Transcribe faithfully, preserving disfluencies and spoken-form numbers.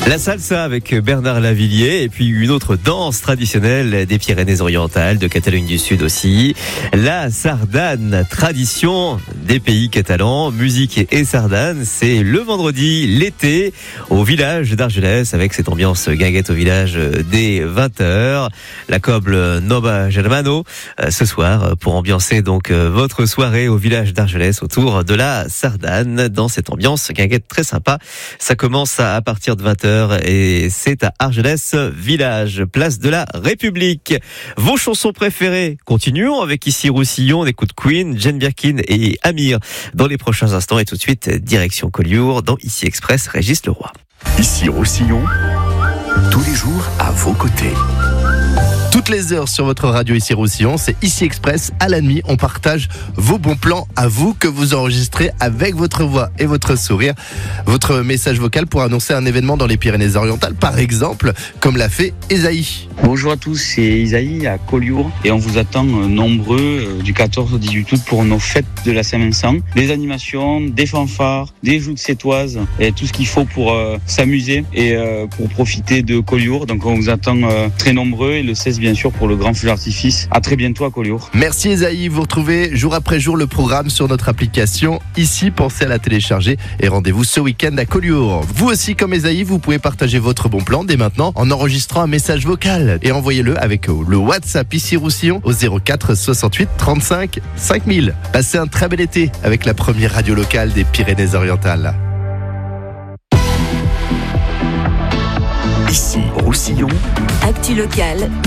La salsa avec Bernard Lavillier et puis une autre danse traditionnelle des Pyrénées-Orientales, de Catalogne du Sud aussi. La sardane, tradition des pays catalans, musique et sardane, c'est le vendredi, l'été, au village d'Argelès avec cette ambiance guinguette au village dès vingt heures. La Coble Nova Germano ce soir pour ambiancer donc votre soirée au village d'Argelès autour de la sardane dans cette ambiance guinguette très sympa. Ça commence à partir de vingt heures et c'est à Argelès village, place de la République. Vos chansons préférées, continuons avec Ici Roussillon, on écoute Queen, Jane Birkin et Amir dans les prochains instants et tout de suite direction Collioure dans Ici Express, Régis Leroy. Ici Roussillon, tous les jours à vos côtés. Toutes les heures sur votre radio Ici Roussillon, c'est Ici Express. À la nuit, on partage vos bons plans à vous que vous enregistrez avec votre voix et votre sourire. Votre message vocal pour annoncer un événement dans les Pyrénées-Orientales, par exemple, comme l'a fait Esaïe. Bonjour à tous, c'est Isaïe à Collioure et on vous attend nombreux du quatorze au dix-huit août pour nos fêtes de la Saint-Vincent. Des animations, des fanfares, des joutes sétoises et tout ce qu'il faut pour euh, s'amuser et euh, pour profiter de Collioure. Donc on vous attend euh, très nombreux et le seize bien sûr pour le grand feu d'artifice. À très bientôt à Collioure. Merci Esaïe, vous retrouvez jour après jour le programme sur notre application Ici, pensez à la télécharger et rendez-vous ce week-end à Collioure. Vous aussi comme Esaïe, vous pouvez partager votre bon plan dès maintenant en enregistrant un message vocal et envoyez-le avec le WhatsApp Ici Roussillon au zéro quatre soixante-huit trente-cinq cinq mille. Passez un très bel été avec la première radio locale des Pyrénées-Orientales. Ici Roussillon, Actu locale,